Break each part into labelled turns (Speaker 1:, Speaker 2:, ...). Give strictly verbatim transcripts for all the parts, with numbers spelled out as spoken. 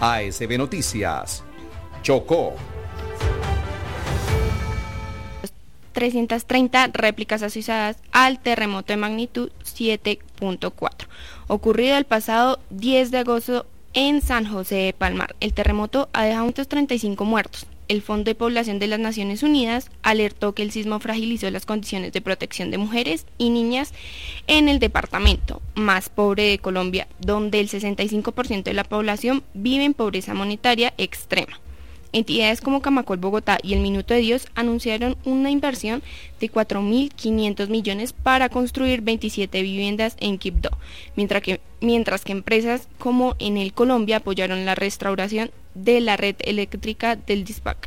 Speaker 1: A S B Noticias, Chocó.
Speaker 2: trescientas treinta réplicas asociadas al terremoto de magnitud siete punto cuatro, ocurrido el pasado diez de agosto en San José de Palmar. El terremoto ha dejado ciento treinta y cinco muertos. El Fondo de Población de las Naciones Unidas alertó que el sismo fragilizó las condiciones de protección de mujeres y niñas en el departamento más pobre de Colombia, donde el sesenta y cinco por ciento de la población vive en pobreza monetaria extrema. Entidades como Camacol Bogotá y el Minuto de Dios anunciaron una inversión de cuatro mil quinientos millones para construir veintisiete viviendas en Quibdó, mientras que, mientras que empresas como Enel Colombia apoyaron la restauración de la red eléctrica del Dispac.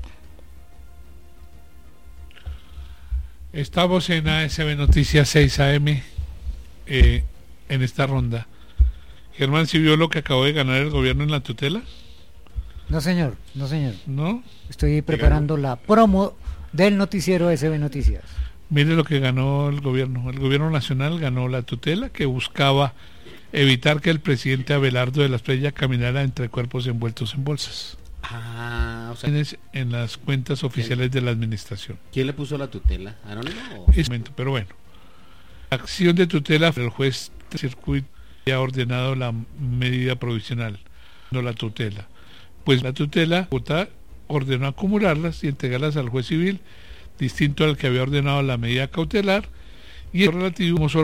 Speaker 3: Estamos en A S B Noticias seis A M eh, en esta ronda. Germán, ¿sí vio lo que acabó de ganar el gobierno en la tutela?
Speaker 4: No señor, no señor.
Speaker 3: ¿No?
Speaker 4: Estoy preparando la promo del noticiero S B Noticias.
Speaker 3: Mire lo que ganó el gobierno. El gobierno nacional ganó la tutela que buscaba evitar que el presidente Abelardo de la Espriella caminara entre cuerpos envueltos en bolsas.
Speaker 5: Ah, o sea,
Speaker 3: En las cuentas oficiales de la administración.
Speaker 5: ¿Quién le puso la tutela? ¿Anónimo?
Speaker 3: Es momento, pero bueno. La acción de tutela, el juez de circuito ha ordenado la medida provisional, no la tutela. Pues la tutela Bogotá ordenó acumularlas y entregarlas al juez civil, distinto al que había ordenado la medida cautelar, y el relativo